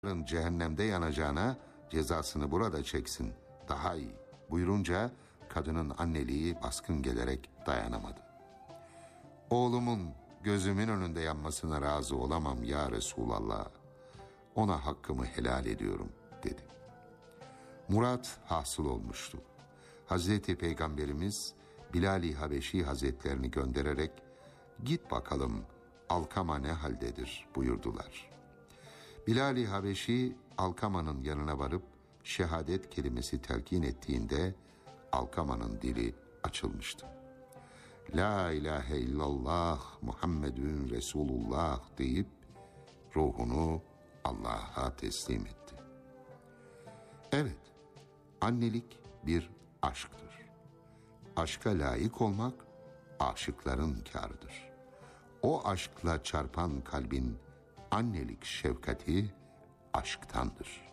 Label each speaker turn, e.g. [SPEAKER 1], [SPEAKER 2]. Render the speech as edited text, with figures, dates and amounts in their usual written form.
[SPEAKER 1] cehennemde yanacağına cezasını burada çeksin. Daha iyi buyurunca kadının anneliği baskın gelerek dayanamadı. Oğlumun gözümün önünde yanmasına razı olamam ya Resulallah. Ona hakkımı helal ediyorum dedi. Murat hasıl olmuştu. Hazreti Peygamberimiz Bilal-i Habeşi Hazretlerini göndererek git bakalım Alkama ne haldedir buyurdular. Bilal-i Habeşi Alkama'nın yanına varıp şehadet kelimesi telkin ettiğinde Alkama'nın dili açılmıştı. La ilahe illallah Muhammedun Resulullah deyip ruhunu Allah'a teslim etti. Evet, annelik bir aşktır. Aşka layık olmak aşıkların kârıdır. O aşkla çarpan kalbin annelik şefkati aşktandır.